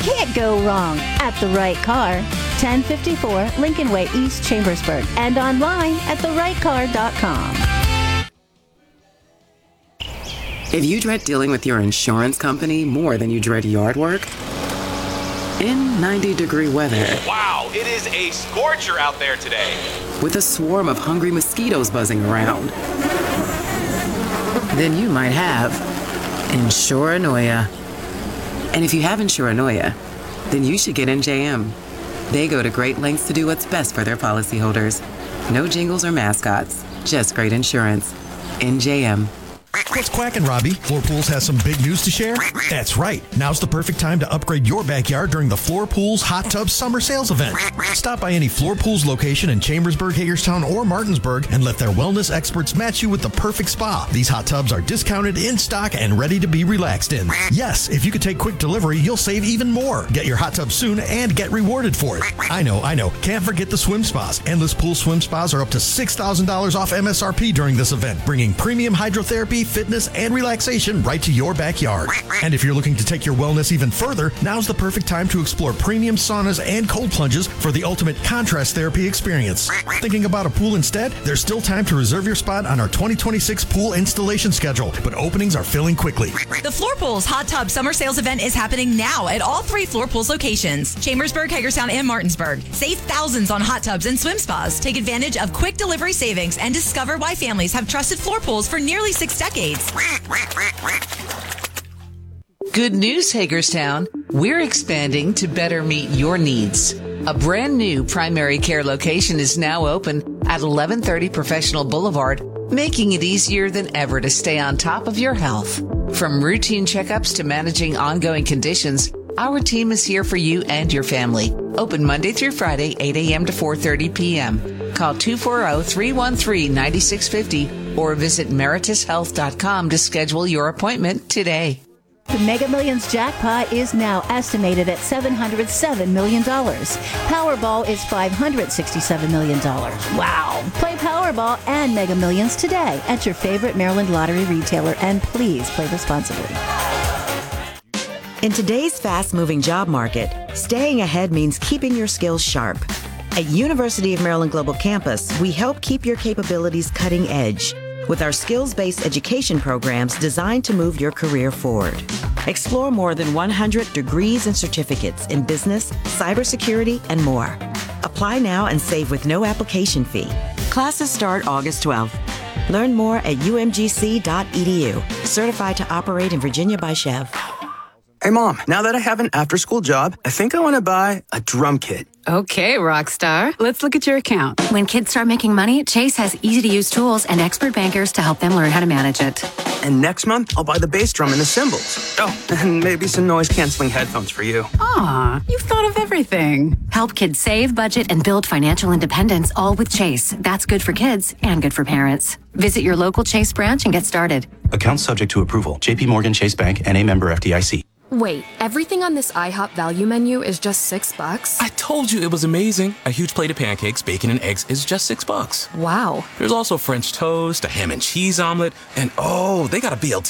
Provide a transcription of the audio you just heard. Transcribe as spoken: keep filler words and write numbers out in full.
can't go wrong at the right car. ten fifty-four Lincoln Way East, Chambersburg, and online at the right car dot com. If you dread dealing with your insurance company more than you dread yard work, in ninety degree weather. Wow, it is a scorcher out there today. With a swarm of hungry mosquitoes buzzing around, then you might have Insuranoia. And if you have Insuranoia, then you should get N J M. They go to great lengths to do what's best for their policyholders. No jingles or mascots, just great insurance. N J M. What's quacking, Robbie? Floor Pools has some big news to share? That's right. Now's the perfect time to upgrade your backyard during the Floor Pools Hot Tub Summer Sales event. Stop by any Floor Pools location in Chambersburg, Hagerstown, or Martinsburg and let their wellness experts match you with the perfect spa. These hot tubs are discounted, in stock, and ready to be relaxed in. Yes, if you could take quick delivery, you'll save even more. Get your hot tub soon and get rewarded for it. I know, I know. Can't forget the swim spas. Endless Pool swim spas are up to six thousand dollars off M S R P during this event, bringing premium hydrotherapy, fitness, and relaxation right to your backyard. And if you're looking to take your wellness even further, now's the perfect time to explore premium saunas and cold plunges for the ultimate contrast therapy experience. Thinking about a pool instead? There's still time to reserve your spot on our twenty twenty-six pool installation schedule, but openings are filling quickly. The Floor Pools Hot Tub Summer Sales event is happening now at all three Floor Pools locations, Chambersburg, Hagerstown, and Martinsburg. Save thousands on hot tubs and swim spas. Take advantage of quick delivery savings and discover why families have trusted Floor Pools for nearly six decades. Good news, Hagerstown. We're expanding to better meet your needs. A brand new primary care location is now open at eleven thirty Professional Boulevard, making it easier than ever to stay on top of your health. From routine checkups to managing ongoing conditions, our team is here for you and your family. Open Monday through Friday, eight a.m. to four thirty p.m. Call two four zero, three one three, nine six five zero or visit meritus health dot com to schedule your appointment today. The Mega Millions jackpot is now estimated at seven hundred seven million dollars. Powerball is five hundred sixty-seven million dollars. Wow! Play Powerball and Mega Millions today at your favorite Maryland lottery retailer, and please play responsibly. In today's fast-moving job market, staying ahead means keeping your skills sharp. At University of Maryland Global Campus, we help keep your capabilities cutting edge with our skills-based education programs designed to move your career forward. Explore more than one hundred degrees and certificates in business, cybersecurity, and more. Apply now and save with no application fee. Classes start August twelfth. Learn more at u m g c dot e d u. Certified to operate in Virginia by Chev. Hey, Mom, now that I have an after-school job, I think I want to buy a drum kit. Okay, Rockstar. Let's look at your account. When kids start making money, Chase has easy-to-use tools and expert bankers to help them learn how to manage it. And next month, I'll buy the bass drum and the cymbals. Oh, and maybe some noise-canceling headphones for you. Aw, you've thought of everything. Help kids save, budget, and build financial independence, all with Chase. That's good for kids and good for parents. Visit your local Chase branch and get started. Account subject to approval. J P Morgan Chase Bank and a member F D I C. Wait, everything on this IHOP value menu is just six bucks? I told you it was amazing. A huge plate of pancakes, bacon, and eggs is just six bucks. Wow. There's also French toast, a ham and cheese omelet, and oh, they got a B L T